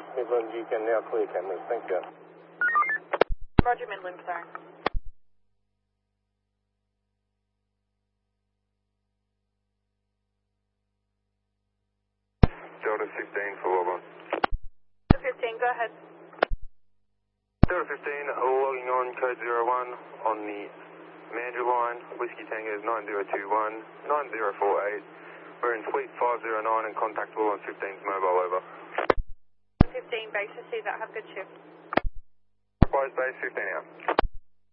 Midland, you can now clear cameras. Thank you. Roger, Midland, sorry. Delta 15 for log on. Delta 15, go ahead. Delta 15, logging on code 01 on the Mandurah line. Whiskey Tango is 9021 9048. We're in Fleet 509 and contactable on 15's mobile, over. 15, base, receive that, have a good shift. Proposed base 15 out.